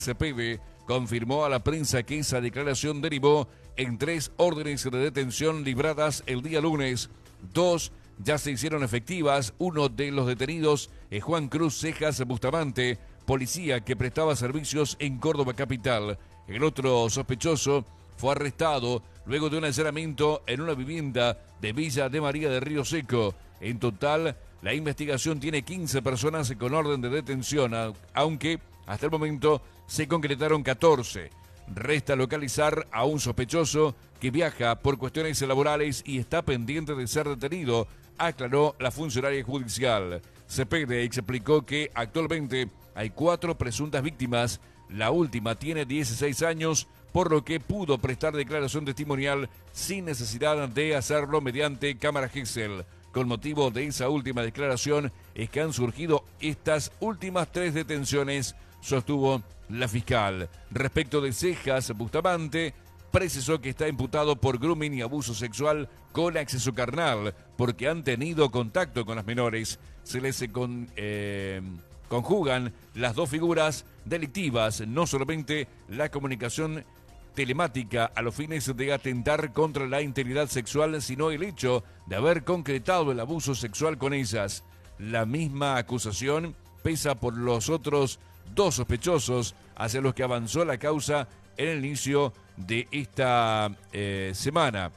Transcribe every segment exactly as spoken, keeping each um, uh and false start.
Cepede confirmó a la prensa que esa declaración derivó en tres órdenes de detención libradas el día lunes. Dos ya se hicieron efectivas. Uno de los detenidos es Juan Cruz Cejas Bustamante, policía que prestaba servicios en Córdoba capital. El otro sospechoso fue arrestado luego de un allanamiento en una vivienda de Villa de María de Río Seco. En total, la investigación tiene quince personas con orden de detención, aunque hasta el momento se concretaron catorce. Resta localizar a un sospechoso que viaja por cuestiones laborales y está pendiente de ser detenido, aclaró la funcionaria judicial. Cepede explicó que actualmente hay cuatro presuntas víctimas. La última tiene dieciséis años, por lo que pudo prestar declaración testimonial sin necesidad de hacerlo mediante cámara Gesell. Con motivo de esa última declaración es que han surgido estas últimas tres detenciones, sostuvo la fiscal. Respecto de Cejas Bustamante, precisó que está imputado por grooming y abuso sexual con acceso carnal, porque han tenido contacto con las menores. Se les con, eh, conjugan las dos figuras delictivas, no solamente la comunicación telemática a los fines de atentar contra la integridad sexual, sino el hecho de haber concretado el abuso sexual con ellas. La misma acusación pesa por los otros dos sospechosos hacia los que avanzó la causa en el inicio de esta eh, semana.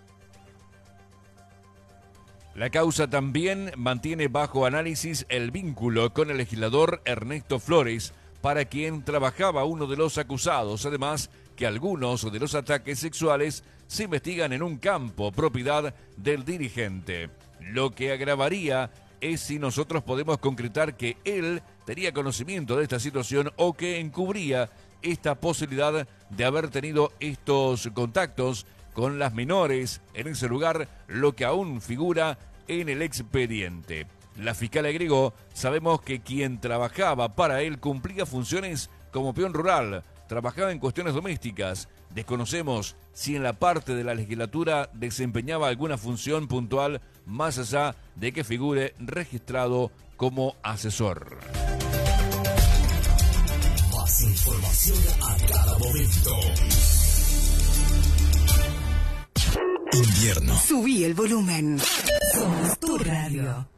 La causa también mantiene bajo análisis el vínculo con el legislador Ernesto Flores, para quien trabajaba uno de los acusados, además que algunos de los ataques sexuales se investigan en un campo propiedad del dirigente. Lo que agravaría es si nosotros podemos concretar que él tenía conocimiento de esta situación o que encubría esta posibilidad de haber tenido estos contactos con las menores en ese lugar, lo que aún figura en el expediente. La fiscal agregó: sabemos que quien trabajaba para él cumplía funciones como peón rural, trabajaba en cuestiones domésticas. Desconocemos si en la parte de la legislatura desempeñaba alguna función puntual más allá de que figure registrado como asesor. Más información a cada momento. Invierno. Subí el volumen. Somos tu radio.